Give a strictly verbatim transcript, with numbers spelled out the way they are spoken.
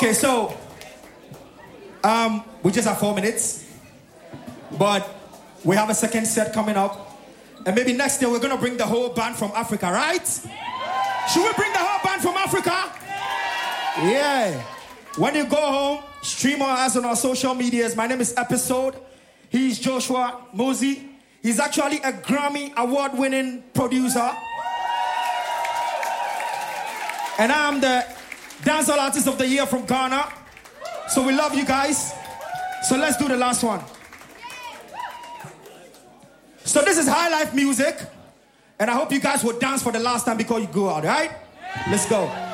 Okay, so um, we just have four minutes, but we have a second set coming up, and maybe next year we're gonna bring the whole band from Africa, right? Should we bring the whole band from Africa? Yeah. When you go home, stream us on our social medias. My name is Episode. He's Joshua Mosey. He's actually a Grammy award-winning producer. And I'm the Dancehall Artist of the Year from Ghana. So we love you guys. So let's do the last one. So this is high life music. And I hope you guys will dance for the last time before you go out, right? Let's go.